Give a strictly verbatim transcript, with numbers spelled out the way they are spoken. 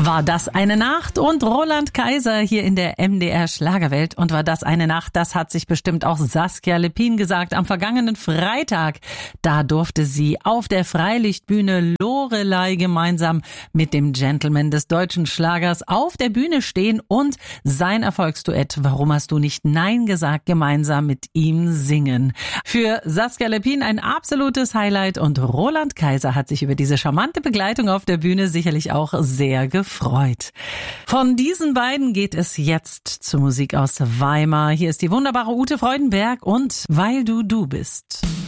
War das eine Nacht? Und Roland Kaiser hier in der M D R Schlagerwelt. Und war das eine Nacht? Das hat sich bestimmt auch Saskia Lepin gesagt am vergangenen Freitag. Da durfte sie auf der Freilichtbühne Loreley gemeinsam mit dem Gentleman des deutschen Schlagers auf der Bühne stehen und sein Erfolgsduett Warum hast du nicht Nein gesagt gemeinsam mit ihm singen. Für Saskia Lepin ein absolutes Highlight und Roland Kaiser hat sich über diese charmante Begleitung auf der Bühne sicherlich auch sehr gefreut. Freut. Von diesen beiden geht es jetzt zur Musik aus Weimar. Hier ist die wunderbare Ute Freudenberg und Weil du du bist.